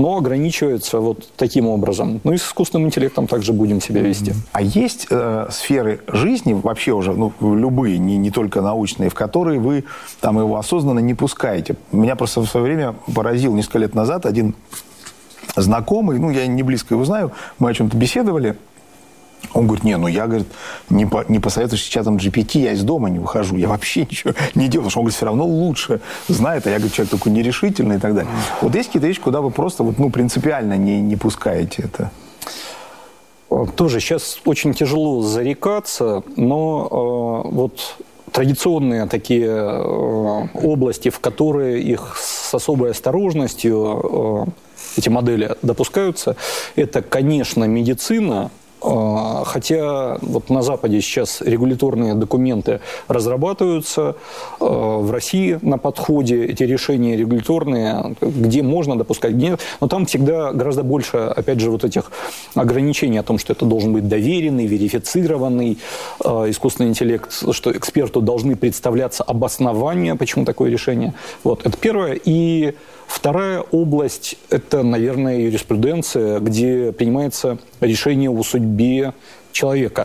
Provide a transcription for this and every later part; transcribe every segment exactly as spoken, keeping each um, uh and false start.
но ограничивается вот таким образом. Ну и с искусственным интеллектом также будем себя вести. А есть э, сферы жизни, вообще уже, ну, любые, не, не только научные, в которые вы там его осознанно не пускаете? Меня просто в свое время поразил несколько лет назад один знакомый, ну, я не близко его знаю, мы о чем-то беседовали. Он говорит, не, ну я, говорит, не, по, не посоветуюсь с чатом джи пи ти, я из дома не выхожу, я вообще ничего не делаю, потому что он говорит, все равно лучше знает, а я, говорит, человек такой нерешительный и так далее. Вот есть какие-то вещи, куда вы просто вот, ну, принципиально не, не пускаете это? Тоже сейчас очень тяжело зарекаться, но э, вот традиционные такие э, области, в которые их с особой осторожностью э, эти модели допускаются, это, конечно, медицина. Хотя вот на Западе сейчас регуляторные документы разрабатываются, в России на подходе эти решения регуляторные, где можно допускать, где нет, но там всегда гораздо больше, опять же, вот этих ограничений о том, что это должен быть доверенный, верифицированный искусственный интеллект, что эксперту должны представляться обоснования, почему такое решение. Вот, это первое. И вторая область – это, наверное, юриспруденция, где принимается решение о судьбе человека.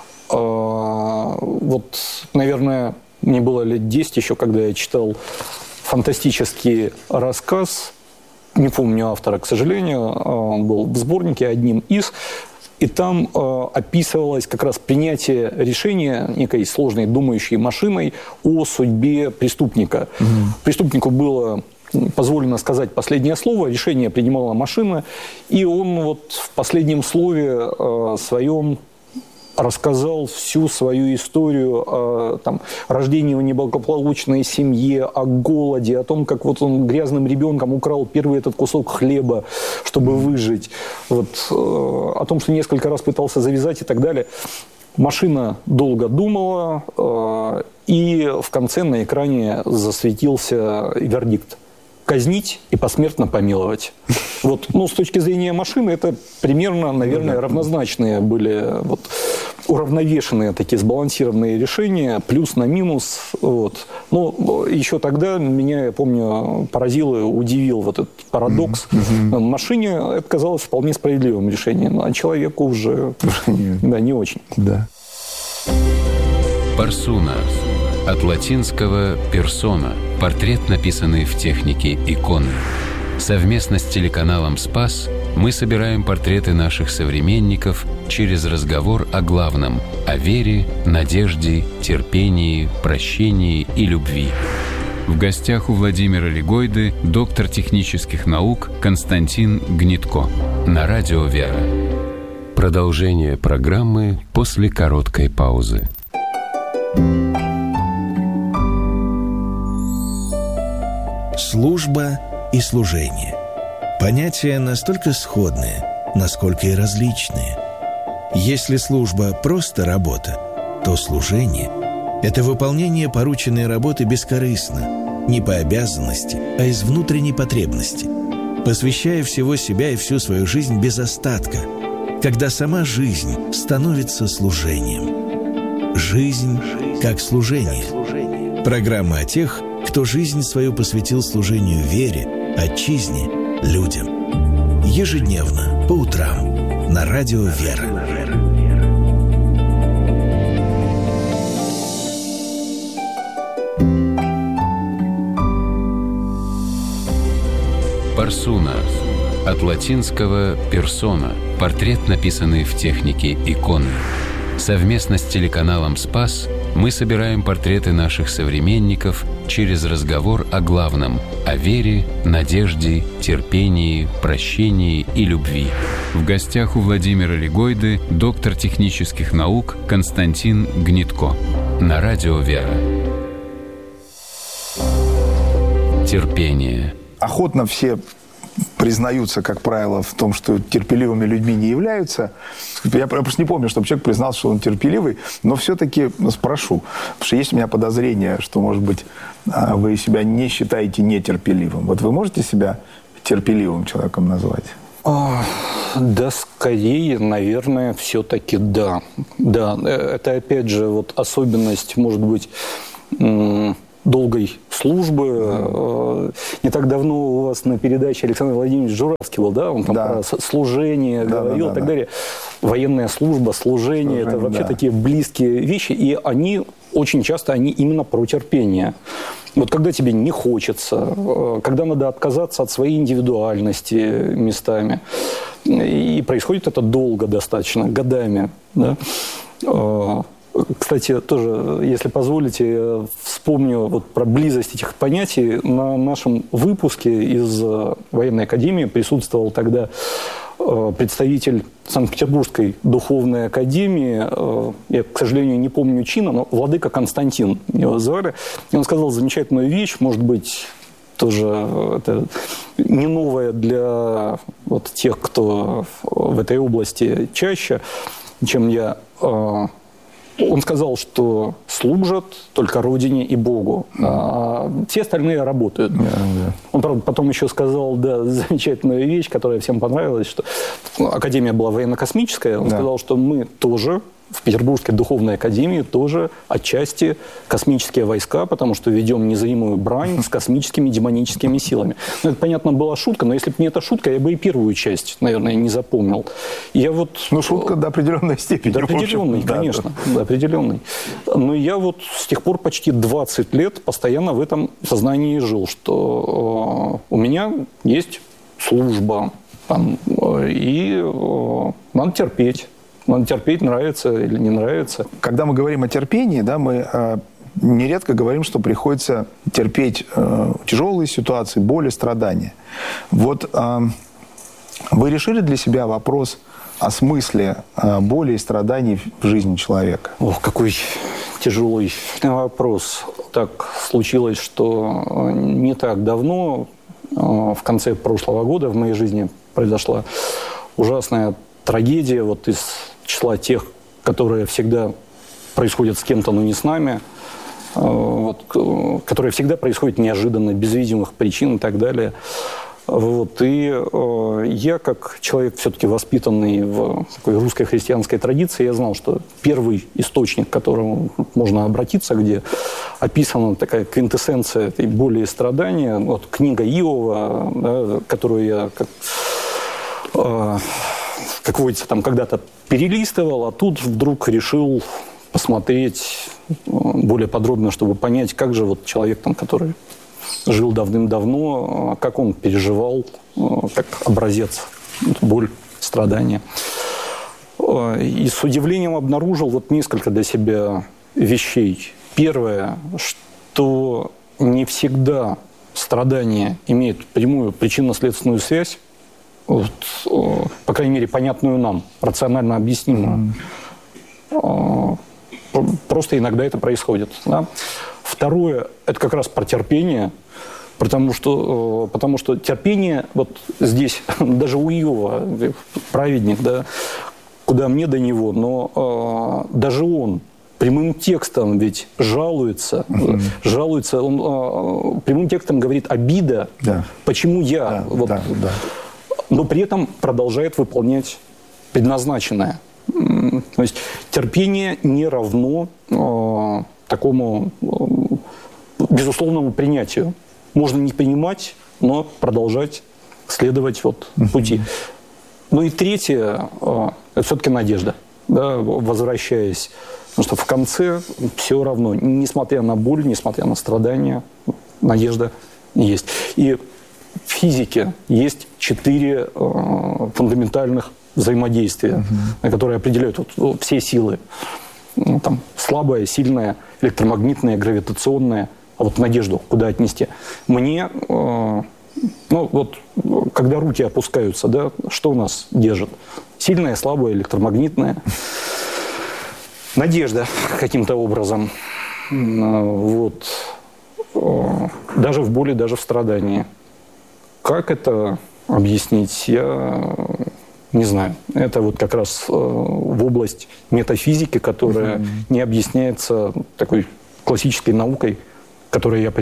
Вот, наверное, мне было лет десять еще, когда я читал фантастический рассказ, не помню автора, к сожалению, он был в сборнике одним из, и там э, описывалось как раз принятие решения некой сложной думающей машиной о судьбе преступника. Mm-hmm. Преступнику было позволено сказать последнее слово, решение принимала машина, и он вот в последнем слове э, своем рассказал всю свою историю о там, рождении в неблагополучной семье, о голоде, о том, как вот он грязным ребенком украл первый этот кусок хлеба, чтобы выжить, вот, э, о том, что несколько раз пытался завязать и так далее. Машина долго думала, э, и в конце на экране засветился вердикт. Казнить и посмертно помиловать. Вот, ну, с точки зрения машины, это примерно, наверное, равнозначные были, вот, уравновешенные такие сбалансированные решения, плюс на минус. Вот. Но еще тогда меня, я помню, поразил и удивил вот этот парадокс. Mm-hmm. Машине это казалось вполне справедливым решением, а человеку уже да, не очень. Да. Парсуна. От латинского «персона» – портрет, написанный в технике иконы. Совместно с телеканалом «Спас» мы собираем портреты наших современников через разговор о главном – о вере, надежде, терпении, прощении и любви. В гостях у Владимира Лигойды доктор технических наук Константин Гнитко. На радио «Вера». Продолжение программы после короткой паузы. Служба и служение. Понятия настолько сходные, насколько и различные. Если служба – просто работа, то служение – это выполнение порученной работы бескорыстно, не по обязанности, а из внутренней потребности, посвящая всего себя и всю свою жизнь без остатка, когда сама жизнь становится служением. Жизнь как служение. Программа о тех, кто жизнь свою посвятил служению вере, отчизне, людям. Ежедневно, по утрам, на радио «Вера». Парсуна. От латинского «персона» – портрет, написанный в технике иконы. Совместно с телеканалом «Спас» мы собираем портреты наших современников через разговор о главном – о вере, надежде, терпении, прощении и любви. В гостях у Владимира Лигойды доктор технических наук Константин Гнитко. На радио «Вера». Терпение. Охотно все признаются, как правило, в том, что терпеливыми людьми не являются. Я просто не помню, чтобы человек признался, что он терпеливый, но все-таки спрошу, потому что есть у меня подозрение, что, может быть, вы себя не считаете нетерпеливым. Вот вы можете себя терпеливым человеком назвать? А, да, скорее, наверное, все-таки да. Да, это, опять же, вот особенность, может быть, долгой службы. Mm. Не так давно у вас на передаче Александр Владимирович Журавский был, да? Он там да. про служение да, говорил да, да, и так да. далее. Военная служба, служение, служение это вообще да. такие близкие вещи, и они очень часто они именно про терпение. Вот когда тебе не хочется, когда надо отказаться от своей индивидуальности местами, и происходит это долго достаточно, годами, да? Кстати, тоже, если позволите, я вспомню вот про близость этих понятий. На нашем выпуске из военной академии присутствовал тогда представитель Санкт-Петербургской духовной академии, я, к сожалению, не помню чина, но владыка Константин его звали, и он сказал замечательную вещь, может быть, тоже это не новое для вот тех, кто в этой области чаще, чем я. Он сказал, что служат только Родине и Богу, а все остальные работают. Да, да. Он, правда, потом еще сказал, да, замечательную вещь, которая всем понравилась, что Академия была военно-космическая. Он да. сказал, что мы тоже в Петербургской духовной академии тоже отчасти космические войска, потому что ведем незримую брань с космическими демоническими силами. Ну, это, понятно, была шутка, но если бы не эта шутка, я бы и первую часть, наверное, не запомнил. Я вот... Ну, шутка до определенной степени. До определенной, да, конечно, да. до определенной. Но я вот с тех пор почти двадцать лет постоянно в этом сознании жил, что э, у меня есть служба, там, э, и э, надо терпеть. Надо терпеть, нравится или не нравится. Когда мы говорим о терпении, да, мы э, нередко говорим, что приходится терпеть э, тяжелые ситуации, боли, страдания. Вот э, вы решили для себя вопрос о смысле э, боли и страданий в жизни человека? Ох, какой тяжелый вопрос. Так случилось, что не так давно, э, в конце прошлого года в моей жизни произошла ужасная трагедия вот из числа тех, которые всегда происходят с кем-то, но не с нами, вот, которые всегда происходят неожиданно, без видимых причин и так далее. Вот, и э, я, как человек, все-таки воспитанный в такой русской христианской традиции, я знал, что первый источник, к которому можно обратиться, где описана такая квинтэссенция этой боли и страдания, вот книга Иова, да, которую я как... Э, как водится, там когда-то перелистывал, а тут вдруг решил посмотреть более подробно, чтобы понять, как же вот человек, там, который жил давным-давно, как он переживал, как образец боль, страдания. И с удивлением обнаружил вот несколько для себя вещей. Первое, что не всегда страдание имеет прямую причинно-следственную связь, вот, по крайней мере, понятную нам, рационально объяснимую. Mm. Просто иногда это происходит. Да? Второе, это как раз про терпение, потому что, потому что терпение, вот здесь, даже у Иова, праведник, да, куда мне до него, но даже он прямым текстом ведь жалуется, mm-hmm. жалуется, он прямым текстом говорит «обида», да. Почему я? Да, вот, да, да. Но при этом продолжает выполнять предназначенное. То есть терпение не равно э, такому э, безусловному принятию. Можно не принимать, но продолжать следовать вот пути. Ну и третье, э, это все-таки надежда. Да, возвращаясь, потому что в конце все равно, несмотря на боль, несмотря на страдания, надежда есть. И в физике есть четыре э, фундаментальных взаимодействия, uh-huh. которые определяют вот, все силы. Ну, там, слабая, сильная, электромагнитная, гравитационная. А вот надежду куда отнести? Мне, э, ну вот, когда руки опускаются, да, что у нас держит? Сильная, слабая, электромагнитная. Надежда каким-то образом. Вот. Даже в боли, даже в страдании. Как это объяснить, я не знаю. Это вот как раз э, в область метафизики, которая mm-hmm. не объясняется такой классической наукой, к которой я привык.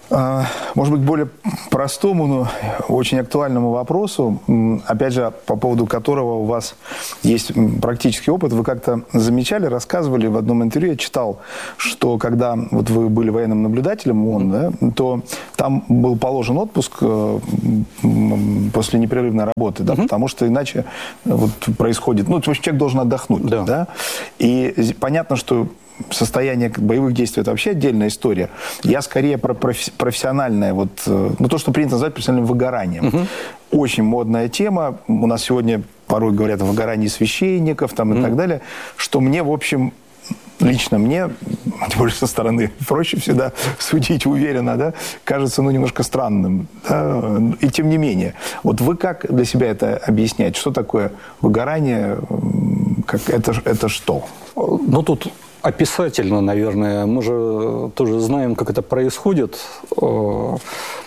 Может быть, более простому, но очень актуальному вопросу, опять же, по поводу которого у вас есть практический опыт. Вы как-то замечали, рассказывали в одном интервью, я читал, что когда вот вы были военным наблюдателем ООН, да, то там был положен отпуск после непрерывной работы, да, mm-hmm. потому что иначе вот происходит... Ну, то есть человек должен отдохнуть. Да. Да? И понятно, что состояние боевых действий – это вообще отдельная история. Я скорее про профессиональное, вот, ну, то, что принято называть профессиональным выгоранием. Угу. Очень модная тема. У нас сегодня порой говорят о выгорании священников там, и угу. так далее, что мне, в общем, лично мне, тем более со стороны, проще всегда судить уверенно, да, кажется, ну, немножко странным. Да? И тем не менее. Вот вы как для себя это объясняете? Что такое выгорание? Как, это, это что? Ну, тут... Описательно, наверное. Мы же тоже знаем, как это происходит. Ну,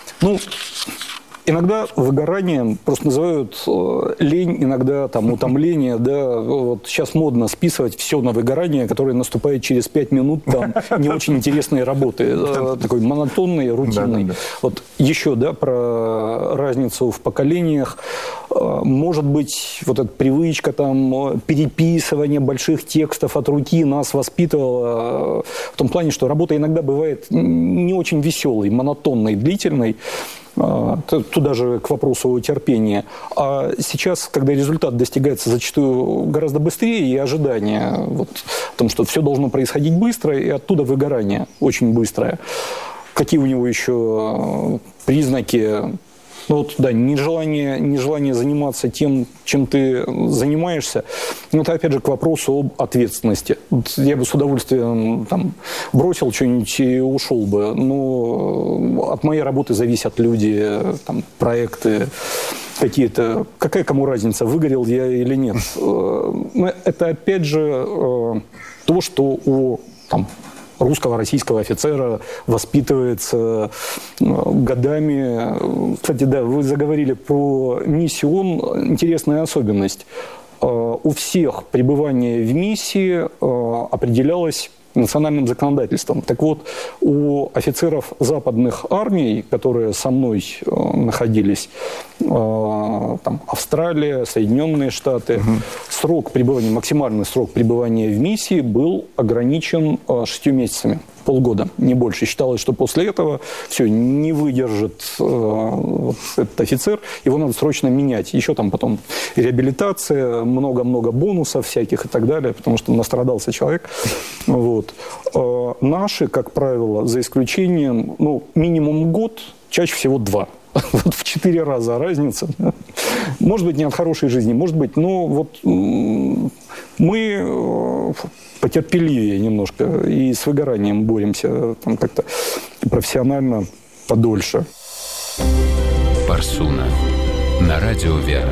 иногда выгоранием просто называют лень, иногда там утомление, да, вот сейчас модно списывать все на выгорание, которое наступает через пять минут там не очень интересной работы, такой монотонной, рутинной. Да, да, да. Вот еще, да, про разницу в поколениях. Может быть, вот эта привычка там переписывания больших текстов от руки нас воспитывала в том плане, что работа иногда бывает не очень веселой, монотонной, длительной. Туда же к вопросу о терпении. А сейчас, когда результат достигается зачастую гораздо быстрее, и ожидание вот, о том, что все должно происходить быстро, и оттуда выгорание очень быстрое. Какие у него еще признаки? Ну вот, да, нежелание, нежелание заниматься тем, чем ты занимаешься. Ну, это, опять же, к вопросу об ответственности. Вот я бы с удовольствием там, бросил что-нибудь и ушел бы. Но от моей работы зависят люди, там, проекты какие-то. Какая кому разница, выгорел я или нет? Это, опять же, то, что у... Там, русского, российского офицера воспитывается годами. Кстати, да, вы заговорили про миссию ООН. Интересная особенность. У всех пребывание в миссии определялось национальным законодательством. Так вот, у офицеров западных армий, которые со мной находились, там, Австралия, Соединенные Штаты, угу. срок пребывания, максимальный срок пребывания в миссии был ограничен шестью месяцами. Полгода, не больше. Считалось, что после этого все, не выдержит э, вот этот офицер, его надо срочно менять. Еще там потом реабилитация, много-много бонусов всяких и так далее, потому что настрадался человек. Вот. Э, наши, как правило, за исключением, ну, минимум год, чаще всего два. Вот в четыре раза разница. Может быть, не от хорошей жизни, может быть, но вот мы потерпеливее немножко и с выгоранием боремся там как-то профессионально подольше. Парсуна. На радио «Вера».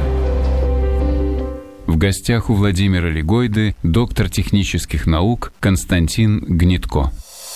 В гостях у Владимира Лигойды доктор технических наук Константин Гнетко.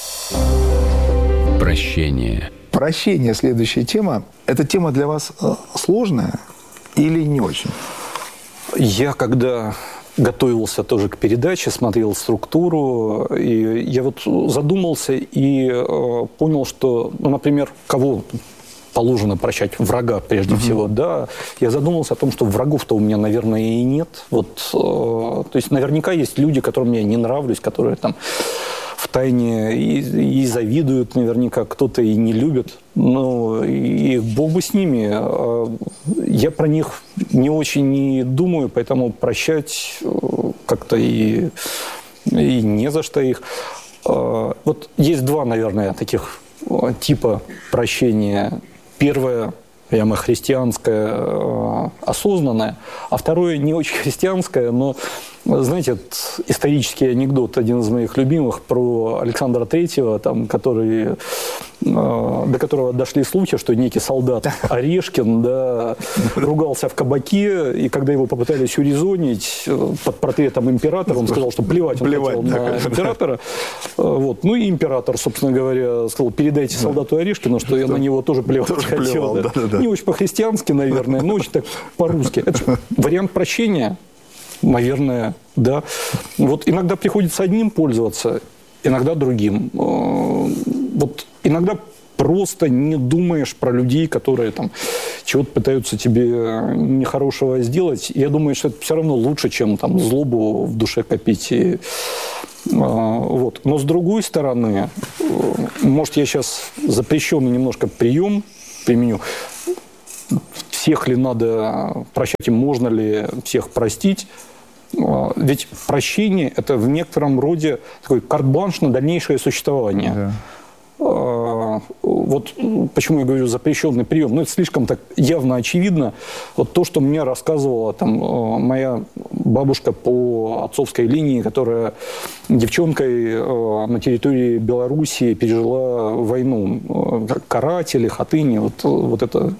Прощение. Прощение, следующая тема. Эта тема для вас сложная или не очень? Я когда готовился тоже к передаче, смотрел структуру, и я вот задумался и э, понял, что, ну, например, кого положено прощать? Врага, прежде угу. всего, да. Я задумался о том, что врагов-то у меня, наверное, и нет. Вот, э, то есть наверняка есть люди, которым я не нравлюсь, которые там втайне и, и завидуют, наверняка кто-то и не любит. Но и Бог бы с ними. Я про них не очень и думаю, поэтому прощать как-то и, и не за что их. Вот есть два, наверное, таких типа прощения. Первое прямо христианское, осознанное, а второе не очень христианское, но, знаете, исторический анекдот, один из моих любимых, про Александра Третьего, там, который, до которого дошли слухи, что некий солдат Орешкин, да, ругался в кабаке, и когда его попытались урезонить под портретом императора, он сказал, что плевать он плевать, хотел да, на императора. Вот. Ну и император, собственно говоря, сказал, передайте солдату Орешкину, что я на него тоже плевать тоже хотел. Плевал, да. Да, да, да. Не очень по-христиански, наверное, но очень так по-русски. Это вариант прощения, наверное, да. Вот иногда приходится одним пользоваться, иногда другим. Вот иногда просто не думаешь про людей, которые там чего-то пытаются тебе нехорошего сделать. Я думаю, что это все равно лучше, чем там злобу в душе копить. И, вот. Но с другой стороны, может, я сейчас запрещенный немножко прием применю. Всех ли надо прощать, и можно ли всех простить? Ведь прощение – это в некотором роде такой карт-бланш на дальнейшее существование. Да. Вот почему я говорю запрещенный прием. Ну, это слишком так явно очевидно. Вот то, что мне рассказывала там моя бабушка по отцовской линии, которая девчонкой на территории Белоруссии пережила войну. Каратели, хатыни, вот, вот это...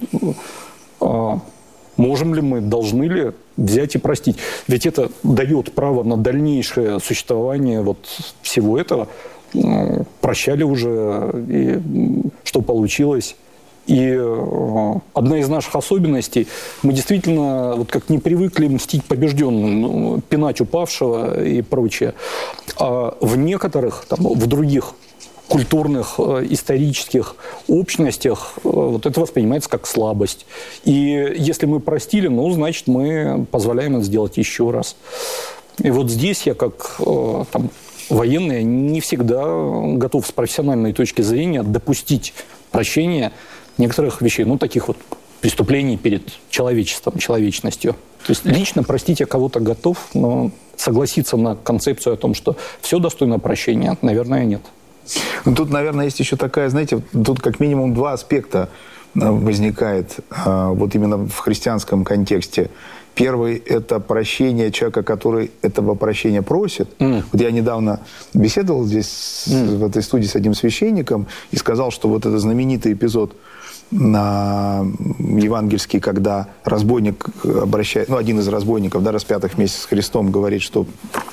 Можем ли мы, должны ли взять и простить? Ведь это дает право на дальнейшее существование вот всего этого. Прощали уже, и что получилось. И одна из наших особенностей, мы действительно вот как не привыкли мстить побежденным, ну, пинать упавшего и прочее. А в некоторых, там, в других культурных, исторических общностях вот это воспринимается как слабость. И если мы простили, ну, значит, мы позволяем это сделать еще раз. И вот здесь я как там, военный не всегда готов с профессиональной точки зрения допустить прощение некоторых вещей, ну, таких вот преступлений перед человечеством, человечностью. То есть лично простить я кого-то готов, но согласиться на концепцию о том, что все достойно прощения, наверное, нет. Ну, тут, наверное, есть еще такая, знаете, тут как минимум два аспекта возникает вот именно в христианском контексте. Первый – это прощение человека, который этого прощения просит. Mm. Вот я недавно беседовал здесь, mm. в этой студии с одним священником, и сказал, что вот этот знаменитый эпизод на евангельский, когда разбойник обращает, ну, один из разбойников, да, распятых вместе с Христом, говорит, что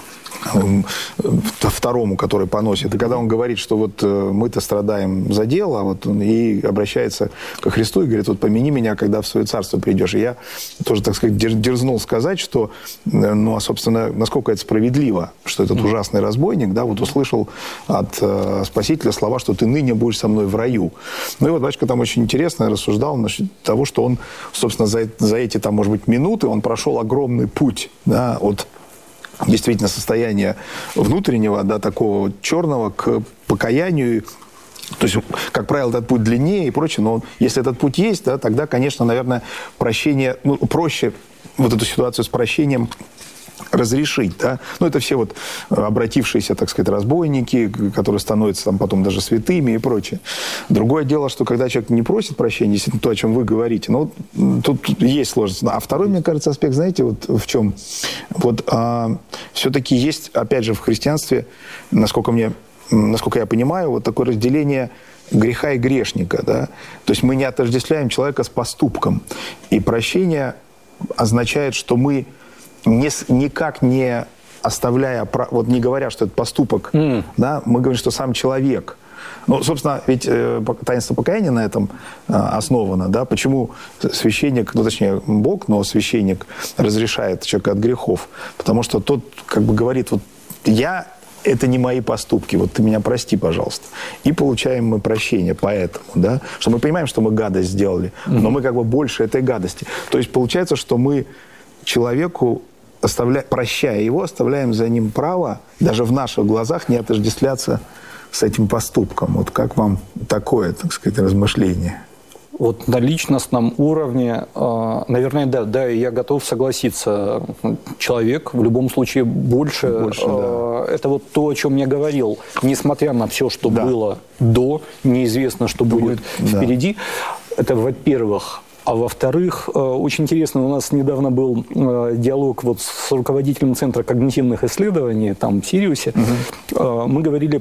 второму, который поносит. И когда он говорит, что вот мы-то страдаем за дело, вот он и обращается ко Христу и говорит, вот помяни меня, когда в свое царство придешь. И я тоже, так сказать, дерзнул сказать, что, ну, а, собственно, насколько это справедливо, что этот ужасный разбойник, да, вот услышал от э, Спасителя слова, что ты ныне будешь со мной в раю. Ну и вот батюшка там очень интересно рассуждал насчет того, что он, собственно, за, за эти, там, может быть, минуты он прошел огромный путь, да, от действительно состояние внутреннего, да, такого черного к покаянию. То есть, как правило, этот путь длиннее и прочее, но если этот путь есть, да, тогда, конечно, наверное, прощение, ну, проще вот эту ситуацию с прощением разрешить, да. Ну, это все вот обратившиеся, так сказать, разбойники, которые становятся там потом даже святыми и прочее. Другое дело, что когда человек не просит прощения, действительно то, о чем вы говорите, ну, тут, тут есть сложность. А второй, мне кажется, аспект, знаете, вот в чем? Вот а, все-таки есть, опять же, в христианстве, насколько мне, насколько я понимаю, вот такое разделение греха и грешника, да. То есть мы не отождествляем человека с поступком. И прощение означает, что мы Не, никак не оставляя, вот не говоря, что это поступок, mm. да, мы говорим, что сам человек. Ну, собственно, ведь э, таинство покаяния на этом э, основано, да, почему священник, ну, точнее, Бог, но священник разрешает человека от грехов, потому что тот, как бы, говорит, вот я, это не мои поступки, вот ты меня прости, пожалуйста. И получаем мы прощение поэтому, да, что мы понимаем, что мы гадость сделали, mm. но мы как бы больше этой гадости. То есть получается, что мы человеку, оставля... прощая его, оставляем за ним право, даже в наших глазах, не отождествляться с этим поступком. Вот как вам такое, так сказать, размышление? Вот на личностном уровне, наверное, да, да, я готов согласиться. Человек в любом случае больше. больше да. Это вот то, о чем я говорил. Несмотря на все, что да. было до, неизвестно, что будет, будет впереди. Да. Это, во-первых. А во-вторых, очень интересно, у нас недавно был диалог вот с руководителем Центра когнитивных исследований, там, в Сириусе. Угу. Мы говорили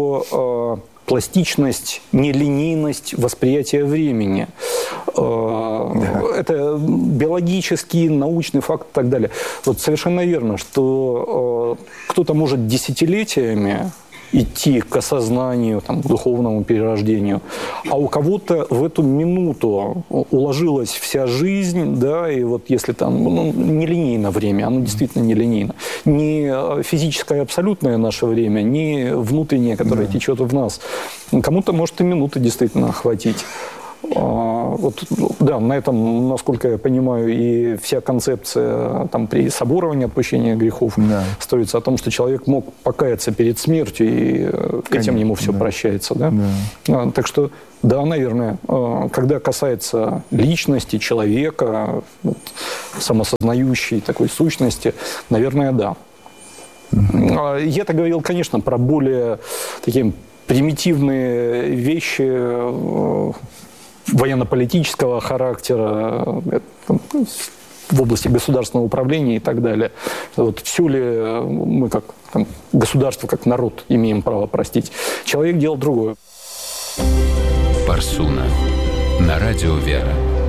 про пластичность, нелинейность восприятия времени. Да. Это биологический, научный факт и так далее. Вот совершенно верно, что кто-то может десятилетиями идти к осознанию, там, к духовному перерождению. А у кого-то в эту минуту уложилась вся жизнь, да, и вот если там, ну, нелинейно время, оно действительно нелинейно. Не физическое абсолютное наше время, не внутреннее, которое да. течет в нас. Кому-то может и минуты действительно хватить. Вот, да, на этом, насколько я понимаю, и вся концепция там, при соборовании отпущения грехов да. строится о том, что человек мог покаяться перед смертью, и Конечно, этим ему все да. прощается. Да? Да. Так что, да, наверное, когда касается личности, человека, вот, самосознающей такой сущности, наверное, да. Mm-hmm. Я-то говорил, конечно, про более такие примитивные вещи военно-политического характера, в области государственного управления и так далее. Вот все ли мы как там, государство, как народ имеем право простить? Человек делал другое. Парсуна. На радио «Вера».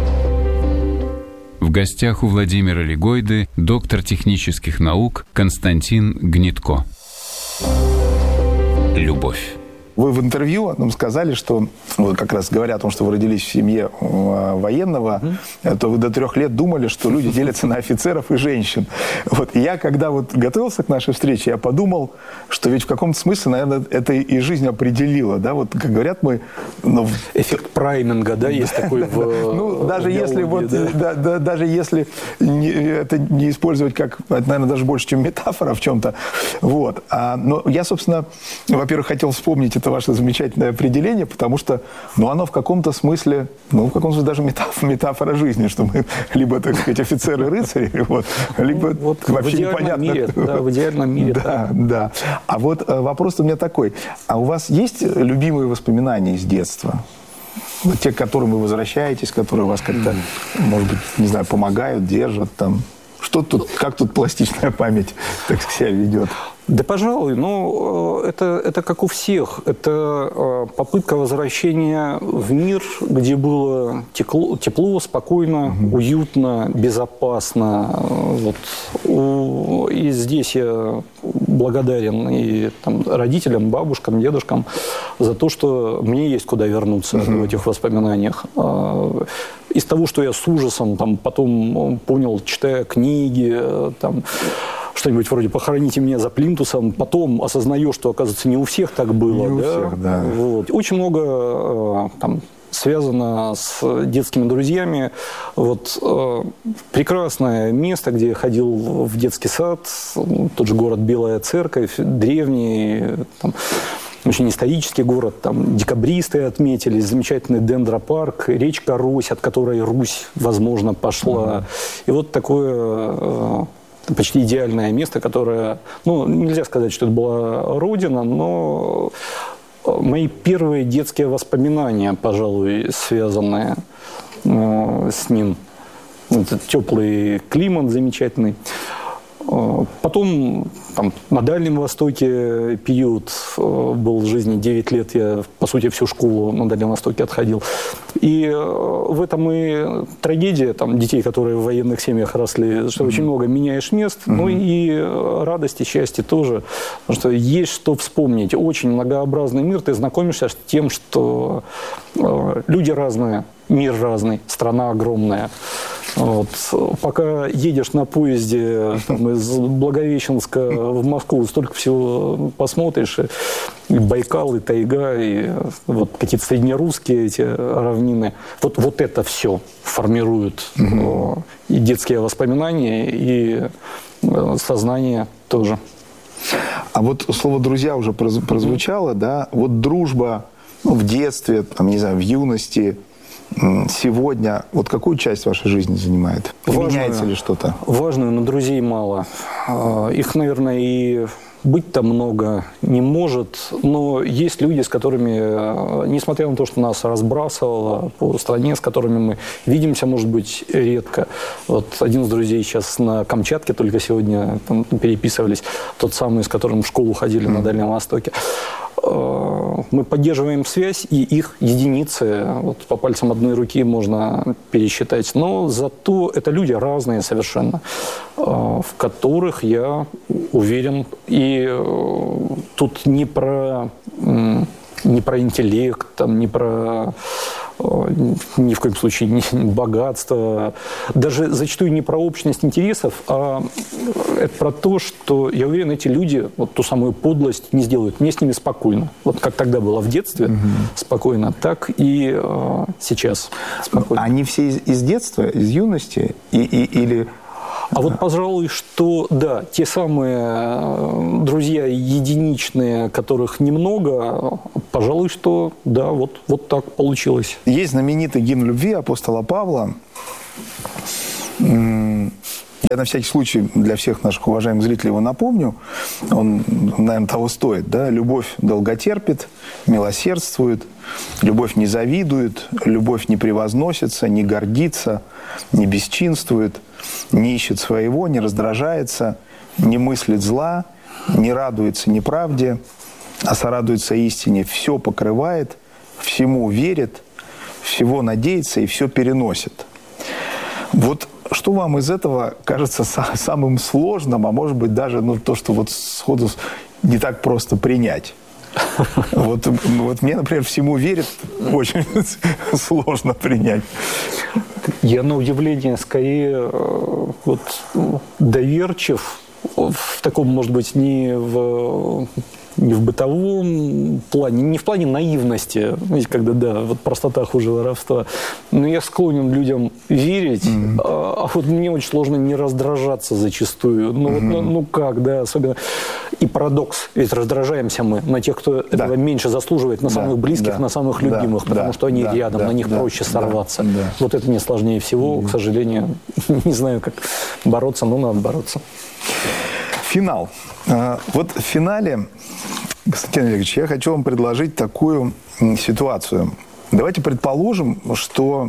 В гостях у Владимира Лигойды доктор технических наук Константин Гнетко. Любовь. Вы в интервью нам сказали, что вот как раз говоря о том, что вы родились в семье военного, mm-hmm. то вы до трех лет думали, что люди делятся на офицеров и женщин. Вот я, когда вот готовился к нашей встрече, я подумал, что ведь в каком-то смысле, наверное, это и жизнь определила, да, вот как говорят мы... Ну, эффект прайминга, да, есть такой в... Ну, даже если вот, даже если это не использовать как, наверное, даже больше, чем метафора в чем-то, вот. Но я, собственно, во-первых, хотел вспомнить это ваше замечательное определение, потому что, ну, оно в каком-то смысле, ну, в каком-то смысле даже метафора, метафора жизни, что мы либо, так сказать, офицеры-рыцари, вот, либо вот вообще в непонятно. Мире, да, в идеальном мире. Да, да. А вот вопрос у меня такой. А у вас есть любимые воспоминания из детства? Вот те, к которым вы возвращаетесь, которые вас как-то, может быть, не знаю, помогают, держат там? Что тут, как тут пластичная память так себя ведет? Да, пожалуй, но это, это как у всех. Это попытка возвращения в мир, где было тепло, тепло спокойно, угу. уютно, безопасно. Вот. И здесь я благодарен и там, родителям, бабушкам, дедушкам за то, что мне есть куда вернуться угу. в этих воспоминаниях. Из того, что я с ужасом там, потом понял, читая книги, там, что-нибудь вроде «Похороните меня за плинтусом», потом осознаешь, что, оказывается, не у всех так было. Не у да? всех, да. Вот. Очень много там, связано с детскими друзьями. Вот, э, прекрасное место, где я ходил в детский сад, тот же город Белая Церковь, древний, там, очень исторический город, там декабристы отметились, замечательный дендропарк, речка Рось, от которой Русь, возможно, пошла. Mm-hmm. И вот такое э, почти идеальное место, которое, ну, нельзя сказать, что это была родина, но мои первые детские воспоминания, пожалуй, связанные э, с ним. Это теплый климат замечательный. Потом там, на Дальнем Востоке период был в жизни, девять лет я, по сути, всю школу на Дальнем Востоке отходил. И в этом и трагедия там, детей, которые в военных семьях росли, что mm-hmm. очень много меняешь мест, mm-hmm. ну и радости, счастье тоже, потому что есть что вспомнить. Очень многообразный мир, ты знакомишься с тем, что э, люди разные, мир разный, страна огромная. Вот. Пока едешь на поезде там, из Благовещенска в Москву, столько всего посмотришь. И Байкал, и тайга, и вот какие-то среднерусские эти равнины. Вот, вот это все формирует mm-hmm. и детские воспоминания, и сознание тоже. А вот слово «друзья» уже прозвучало, mm-hmm. да? Вот дружба ну, в детстве, там, не знаю, в юности, сегодня, вот какую часть вашей жизни занимает? Важную, меняется ли что-то? Важную, но друзей мало. Их, наверное, и быть-то много не может, но есть люди, с которыми, несмотря на то, что нас разбрасывало по стране, с которыми мы видимся, может быть, редко. Вот один из друзей сейчас на Камчатке, только сегодня там, переписывались, тот самый, с которым в школу ходили mm-hmm. на Дальнем Востоке. мы поддерживаем связь, и их единицы, вот по пальцам одной руки можно пересчитать. Но зато это люди разные совершенно, в которых я уверен. И тут не про, не про интеллект, там, не про... ни в коем случае не богатство, даже зачастую не про общность интересов, а это про то, что, я уверен, эти люди вот ту самую подлость не сделают. Мне с ними спокойно. Вот как тогда было в детстве угу. спокойно, так и э, сейчас спокойно. Они все из, из детства, из юности и, и, или... А вот, пожалуй, что, да, те самые друзья единичные, которых немного, пожалуй, что, да, вот, вот так получилось. Есть знаменитый гимн любви апостола Павла. Я на всякий случай для всех наших уважаемых зрителей его напомню. Он, наверное, того стоит. Да? Любовь долготерпит, милосердствует, любовь не завидует, любовь не превозносится, не гордится, не бесчинствует, не ищет своего, не раздражается, не мыслит зла, не радуется неправде, а сорадуется истине, все покрывает, всему верит, всего надеется и все переносит. Вот что вам из этого кажется самым сложным, а может быть даже ну, то, что вот сходу не так просто принять? Вот, вот мне, например, всему верит очень сложно принять. Я на удивление скорее вот, доверчив в таком, может быть, не в... не в бытовом плане, не в плане наивности, знаете, когда, да, вот простота хуже воровства, но я склонен людям верить, mm-hmm. а, а вот мне очень сложно не раздражаться зачастую. Ну, mm-hmm. вот, ну, ну как, да, особенно... И парадокс, ведь раздражаемся мы на тех, кто да. этого меньше заслуживает, на да. самых близких, да. на самых любимых, да. потому да. что они да. рядом, да. на них да. проще да. сорваться. Да. Вот это мне сложнее всего, mm-hmm. к сожалению. Не знаю, как бороться, но надо бороться. Финал. Вот в финале, Константин Олегович, я хочу вам предложить такую ситуацию. Давайте предположим, что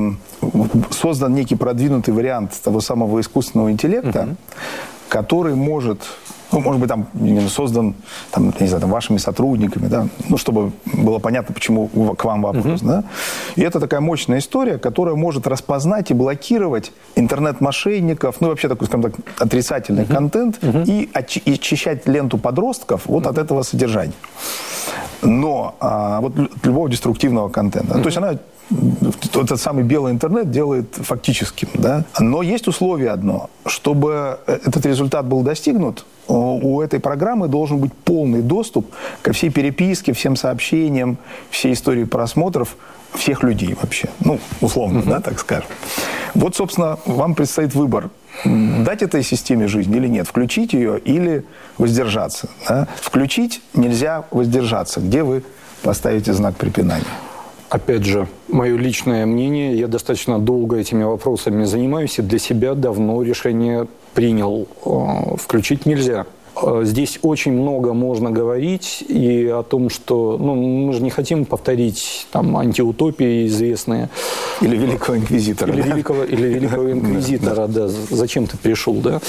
создан некий продвинутый вариант того самого искусственного интеллекта, uh-huh. который может... Ну, может быть, там создан, там, не знаю, там, вашими сотрудниками, да, ну, чтобы было понятно, почему к вам вопрос, uh-huh. да. И это такая мощная история, которая может распознать и блокировать интернет-мошенников, ну, вообще такой, скажем так, отрицательный uh-huh. контент, uh-huh. и очи- и очищать ленту подростков вот uh-huh. от этого содержания. Но а, вот любого деструктивного контента. Uh-huh. То есть она... Этот самый белый интернет делает фактическим, да? Но есть условие одно. Чтобы этот результат был достигнут, у этой программы должен быть полный доступ ко всей переписке, всем сообщениям, всей истории просмотров всех людей вообще. Ну, условно, uh-huh. да, так скажем. Вот, собственно, вам предстоит выбор. Дать этой системе жизнь или нет? Включить ее или воздержаться? Да? Включить нельзя, воздержаться. Где вы поставите знак препинания? Опять же, мое личное мнение, я достаточно долго этими вопросами занимаюсь, и для себя давно решение принял. Включить нельзя. Здесь очень много можно говорить и о том, что ну, мы же не хотим повторить там, антиутопии известные. Или Великого Инквизитора. Или, да? великого, или Великого Инквизитора, да. да. Зачем ты пришел, да?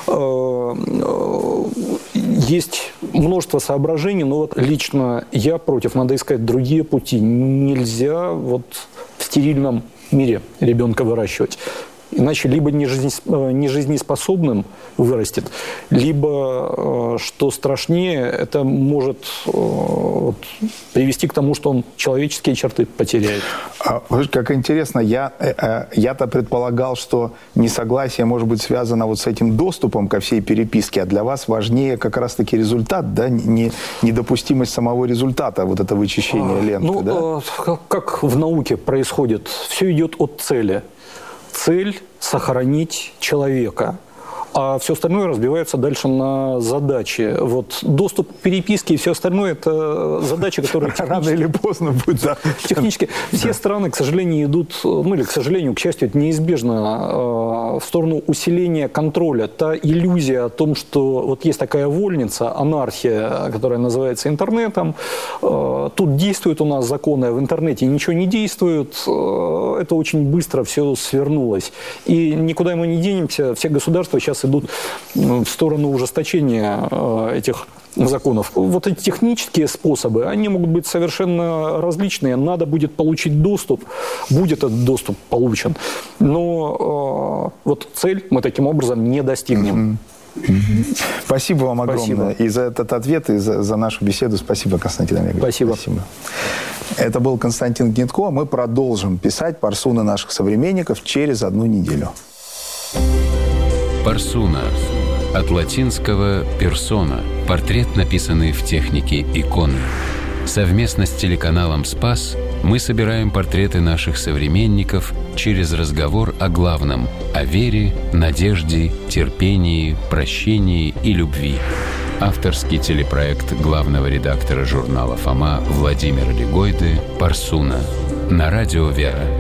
Есть множество соображений, но вот лично я против. Надо искать другие пути. Нельзя вот в стерильном мире ребенка выращивать. Иначе либо нежизнеспособным вырастет, либо, что страшнее, это может вот, привести к тому, что он человеческие черты потеряет. А, как интересно, я, я-то предполагал, что несогласие может быть связано вот с этим доступом ко всей переписке, а для вас важнее как раз-таки результат, да, не, недопустимость самого результата, вот это вычищение а, ленты. Ну, да? Как в науке происходит, все идет от цели. Цель – сохранить человека, а все остальное разбивается дальше на задачи. Вот доступ к переписке и все остальное – это задачи, которые рано или поздно будет. Да. Технически все да. страны, к сожалению, идут, ну или к сожалению, к счастью, это неизбежно, в сторону усиления контроля. Та иллюзия о том, что вот есть такая вольница, анархия, которая называется интернетом, тут действуют у нас законы, а в интернете ничего не действует, это очень быстро все свернулось. И никуда мы не денемся, все государства сейчас идут в сторону ужесточения этих законов. Вот эти технические способы, они могут быть совершенно различные. Надо будет получить доступ, будет этот доступ получен. Но э, вот цель мы таким образом не достигнем. Спасибо вам огромное Спасибо. и за этот ответ, и за, за нашу беседу. Спасибо, Константин Олегович. Спасибо. Спасибо. Это был Константин Гнетко. Мы продолжим писать парсуны наших современников через одну неделю. Парсуна. От латинского «персона» – портрет, написанный в технике иконы. Совместно с телеканалом «Спас» мы собираем портреты наших современников через разговор о главном – о вере, надежде, терпении, прощении и любви. Авторский телепроект главного редактора журнала «Фома» Владимира Легойды «Парсуна» на радио «Вера».